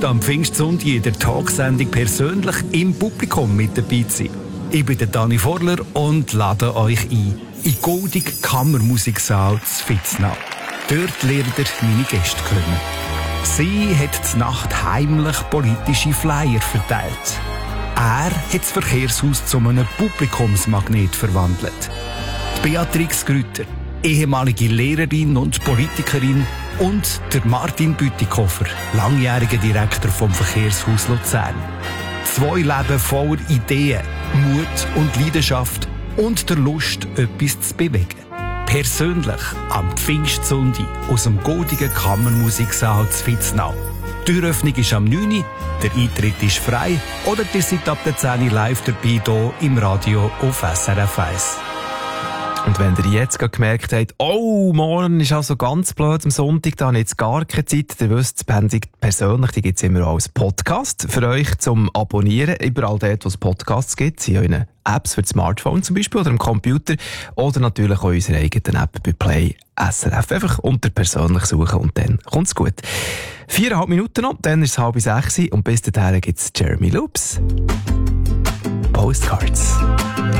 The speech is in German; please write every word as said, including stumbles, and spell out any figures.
Lust, am Pfingstsonntag in der Talksendung persönlich im Publikum mit dabei zu sein. Ich bin der Dani Vorler und lade euch ein in die goldige Kammermusiksaal zu Vitznau. Dort lernt ihr meine Gäste kennen. Sie hat zur Nacht heimlich politische Flyer verteilt. Er hat das Verkehrshaus zu einem Publikumsmagnet verwandelt. Die Beatrix Grüter, ehemalige Lehrerin und Politikerin, und der Martin Bütikofer, langjähriger Direktor vom Verkehrshaus Luzern. Zwei Leben voller Ideen, Mut und Leidenschaft und der Lust, etwas zu bewegen. Persönlich am Pfingstsonntag aus dem goldigen Kammermusiksaal zu Vitznau. Die Türöffnung ist am neun Uhr, der Eintritt ist frei oder ihr seid ab der zehn Uhr live dabei hier im Radio auf S R F eins. Und wenn ihr jetzt gemerkt habt, oh, morgen ist also ganz blöd am Sonntag, da habe ich jetzt gar keine Zeit, ihr wisst, die Sendung persönlich, die gibt es immer als Podcast für euch zum Abonnieren, überall dort, wo es Podcasts gibt, in euren Apps für das Smartphone zum Beispiel oder am Computer oder natürlich auch unsere eigenen App bei Play S R F. Einfach unter persönlich suchen und dann kommt's gut. Viereinhalb Minuten noch, dann ist es halb sechs und bis dahin gibt es Jeremy Loops. Postcards.